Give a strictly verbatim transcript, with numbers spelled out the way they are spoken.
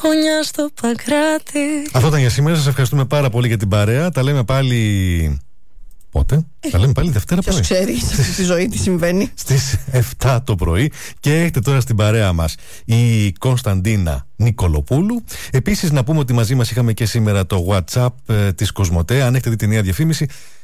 γωνιά στο Παγκράτη. Αυτό ήταν για σήμερα. Σας ευχαριστούμε πάρα πολύ για την παρέα. Τα λέμε πάλι. Πότε? Ε, τα λέμε πάλι Δευτέρα πρωί. Ποιος ξέρει στη ζωή τι συμβαίνει. Στις εφτά το πρωί. Και έχετε τώρα στην παρέα μας η Κωνσταντίνα Νικολοπούλου. Επίσης να πούμε ότι μαζί μας είχαμε και σήμερα το WhatsApp ε, της Κοσμοτέ. Αν έχετε δει τη νέα διαφήμιση,